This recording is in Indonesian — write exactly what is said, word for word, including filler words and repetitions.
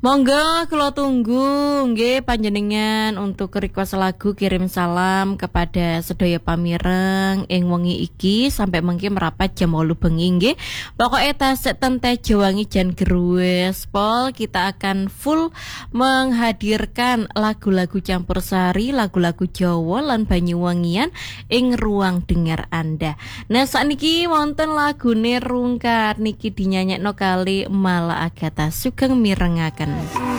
Monggo kula tunggu nggih panjenengan untuk request lagu kirim salam kepada sedaya pamireng ing wengi iki sampai mengki merapat jam wolu bengi nggih. Pokoke tasik tente Jawangi jan geruwes pol kita akan full menghadirkan lagu-lagu campursari, lagu-lagu Jawa lan Banyuwangian ing ruang dengar Anda. Nah sakniki wonten lagune Rungkat niki dinyanyekno kali Mala Agatha sugeng mirengaken.